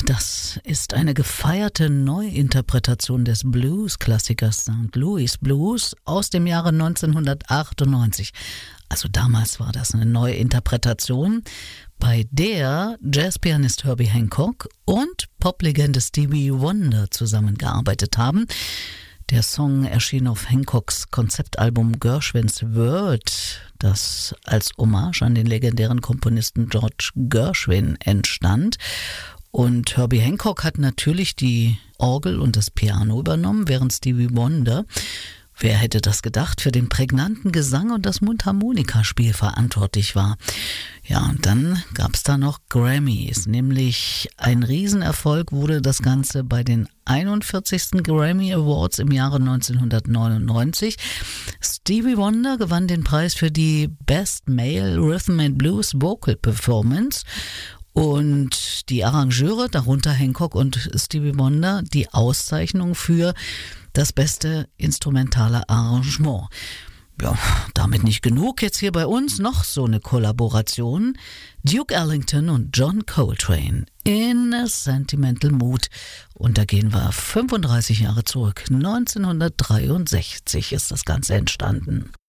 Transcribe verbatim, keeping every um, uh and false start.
das ist eine gefeierte Neuinterpretation des Blues-Klassikers Sankt Louis Blues aus dem Jahre neunzehnhundertachtundneunzig. Also damals war das eine Neuinterpretation, bei der Jazzpianist Herbie Hancock und Poplegende Stevie Wonder zusammengearbeitet haben. Der Song erschien auf Hancocks Konzeptalbum Gershwins World, das als Hommage an den legendären Komponisten George Gershwin entstand. Und Herbie Hancock hat natürlich die Orgel und das Piano übernommen, während Stevie Wonder, wer hätte das gedacht, für den prägnanten Gesang und das Mundharmonikaspiel verantwortlich war. Ja, und dann gab es da noch Grammys, nämlich ein Riesenerfolg wurde das Ganze bei den einundvierzigsten Grammy Awards im Jahre neunzehnhundertneunundneunzig. Stevie Wonder gewann den Preis für die Best Male Rhythm and Blues Vocal Performance. Und die Arrangeure, darunter Hancock und Stevie Wonder, die Auszeichnung für das beste instrumentale Arrangement. Ja, damit nicht genug. Jetzt hier bei uns noch so eine Kollaboration. Duke Ellington und John Coltrane in a Sentimental Mood. Und da gehen wir fünfunddreißig Jahre zurück. neunzehnhundertdreiundsechzig ist das Ganze entstanden.